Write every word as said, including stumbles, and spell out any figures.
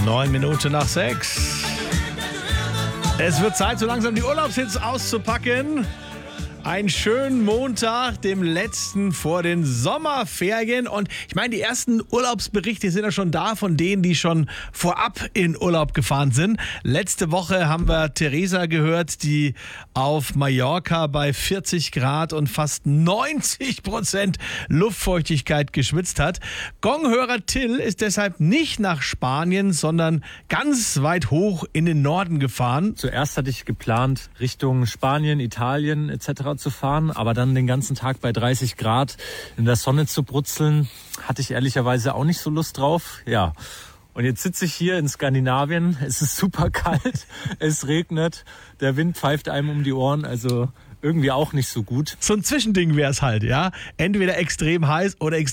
Neun Minuten nach sechs. Es wird Zeit, so langsam die Urlaubshits auszupacken. Einen schönen Montag, dem letzten vor den Sommerferien. Und ich meine, die ersten Urlaubsberichte sind ja schon da von denen, die schon vorab in Urlaub gefahren sind. Letzte Woche haben wir Theresa gehört, die auf Mallorca bei vierzig Grad und fast neunzig Prozent Luftfeuchtigkeit geschwitzt hat. Gonghörer Till ist deshalb nicht nach Spanien, sondern ganz weit hoch in den Norden gefahren. Zuerst hatte ich geplant, Richtung Spanien, Italien et cetera zu fahren, aber dann den ganzen Tag bei dreißig Grad in der Sonne zu brutzeln, hatte ich ehrlicherweise auch nicht so Lust drauf. Ja, und jetzt sitze ich hier in Skandinavien, es ist super kalt, es regnet, der Wind pfeift einem um die Ohren, also irgendwie auch nicht so gut. So ein Zwischending wäre es halt, ja. Entweder extrem heiß oder extrem